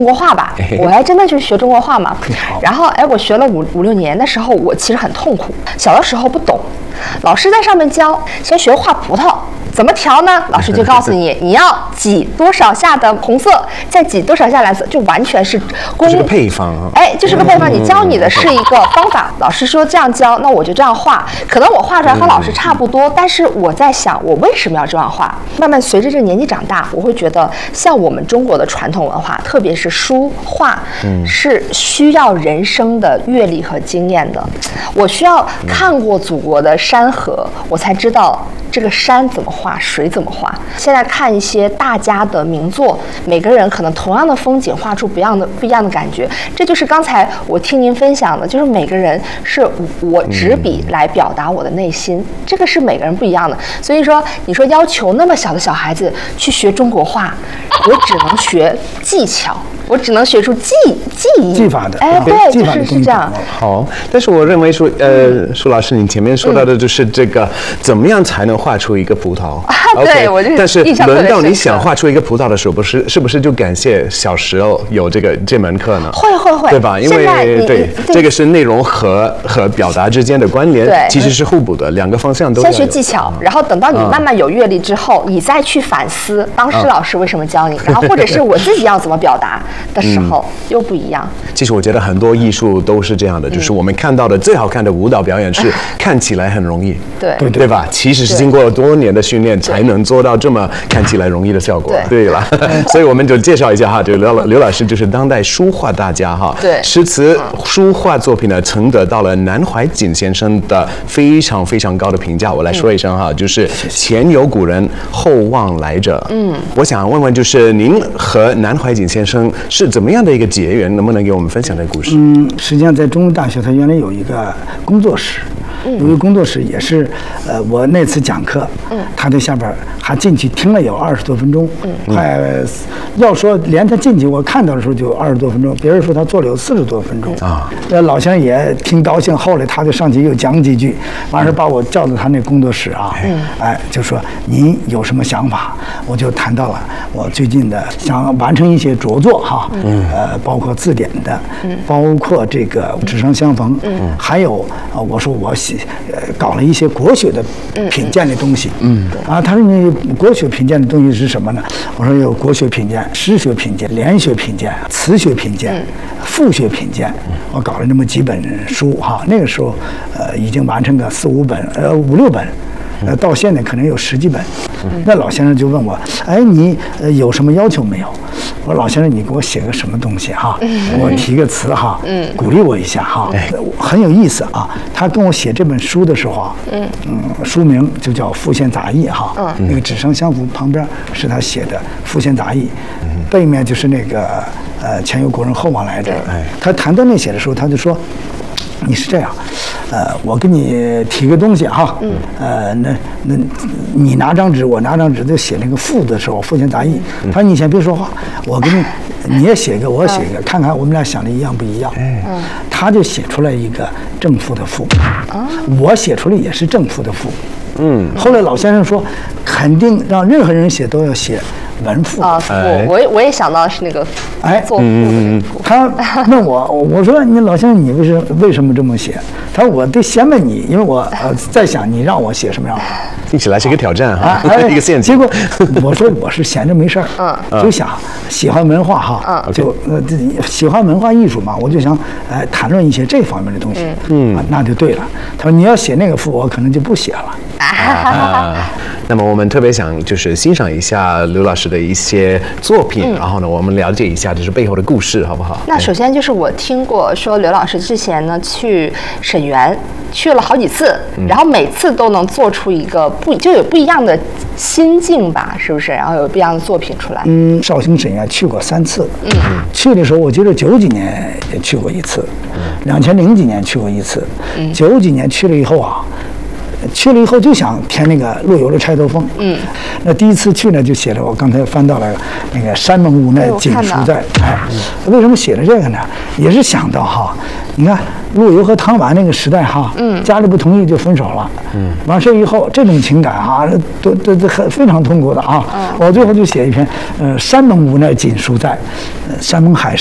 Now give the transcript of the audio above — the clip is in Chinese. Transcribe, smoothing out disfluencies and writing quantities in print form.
国画吧，我还真的就是学中国画嘛。然后我学了五六年的时候，我其实很痛苦。小的时候不懂，老师在上面教，先学画葡萄。怎么调呢？老师就告诉你，你要挤多少下的红色，再挤多少下蓝色，就完全是这个配方啊。 就是个配方。你教你的是一个方法，老师说这样教，那我就这样画。可能我画出来和老师差不多，但是我在想，我为什么要这样画？慢慢随着这个年纪长大，我会觉得，像我们中国的传统文化，特别是书画，是需要人生的阅历和经验的。我需要看过祖国的山河，我才知道这个山怎么画，水怎么画。现在看一些大家的名作，每个人可能同样的风景画出不一样的感觉。这就是刚才我听您分享的，就是每个人是我执笔来表达我的内心，这个是每个人不一样的。所以说，你说要求那么小的小孩子去学中国画，我只能学技巧，我只能学出技艺技法的。 对，就是这样。 好，但是我认为说，舒老师，你前面说到的就是这个，怎么样才能画出一个葡萄？ 对，我就是。 但是轮到你想画出一个葡萄的时候，是不是就感谢小时候有这门课呢？ 会， 对吧？因为对这个是内容和表达之间的关联，其实是互补的，两个方向都要有。 先学技巧，然后等到你慢慢有阅历之后，你再去反思当时老师为什么教你，然后或者是我自己要怎么表达的时候又不一样。 其实我觉得很多艺术都是这样的，就是我们看到的最好看的舞蹈表演是看起来很容易，对吧？其实是经过多年的训练才能做到这么看起来容易的效果。对了，所以我们就介绍一下哈，这个刘老师就是当代书画大家哈，诗词书画作品呢曾得到了南怀瑾先生的非常非常高的评价。我来说一声哈，就是前有古人，后望来者。我想问问，就是您和南怀瑾先生是怎么样的一个结缘？能不能给我们分享这个故事？ 实际上在中文大学，它原来有一个工作室。有一个工作室也是，我那次讲课，他在下边还进去听了有20多分钟，快要说连他进去我看到的时候就20多分钟，别人说他做了有40多分钟啊。老先生也挺高兴，后来他就上去又讲几句，完事把我叫到他那工作室啊，就说您有什么想法？我就谈到了我最近的想完成一些着作哈，包括字典的，包括这个纸上相逢，还有我说我搞了一些国学的品鉴的东西，他说你国学品鉴的东西是什么呢？我说有国学品鉴、诗学品鉴、联学品鉴、词学品鉴、赋学品鉴，我搞了这么几本书哈。那个时候已经完成个4、5本5、6本。到现在可能有10几本。那老先生就问我，你有什么要求没有？我说老先生，你给我写个什么东西哈？我提个词哈，鼓励我一下哈。很有意思啊。他跟我写这本书的时候啊，书名就叫《赋闲杂艺》哈。那个纸上相符旁边是他写的《赋闲杂艺》，背面就是那个前有古人后望来者。他谈到那写的时候，他就说。你是这样，我给你提个东西哈，那你拿张纸，我拿张纸，就写那个赋的时候，赋闲杂艺。他说你先别说话，我给你也写一个，我写一个，看看我们俩想的一样不一样。他就写出来一个正赋的赋，我写出来也是正赋的赋。后来老先生说，肯定让任何人写都要写文赋啊。我也想到是那个做赋的。 他问我说你老先生你为什么这么写？他说我得先问你，因为我在想你让我写什么样。 听起来是一个挑战哈，一个陷阱。 结果我说我是闲着没事儿，就想喜欢文化哈，就喜欢文化艺术嘛，我就想谈论一些这方面的东西。那就对了。他说你要写那个赋，我可能就不写了。 那么我们特别想就是欣赏一下刘老师的一些作品，然后呢，我们了解一下就是背后的故事，好不好？ 那首先就是我听过说刘老师之前呢去沈园去了好几次，然后每次都能做出一个有不一样的心境吧，是不是？然后有不一样的作品出来。 绍兴沈园去过3次。去的时候我记得90几年也去过1次，2000几年去过1次。90几年去了以后啊。 去了以后就想填那个陆游的《钗头凤》。那第一次去呢，就写了我刚才翻到了那个山盟无奈锦书在。为什么写了这个呢？也是想到哈，你看陆游和汤完那个时代哈，家里不同意就分手了。完事以后这种情感哈，都非常痛苦的啊。我最后就写一篇山盟无奈锦书在，山盟海誓